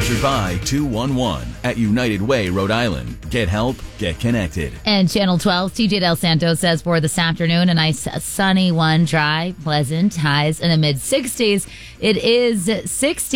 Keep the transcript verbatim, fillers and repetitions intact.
Sponsored by two one one at United Way, Rhode Island. Get help, get connected. And Channel twelve, T J Del Santo says for this afternoon, a nice sunny one, dry, pleasant, highs in the mid sixties. It is sixty.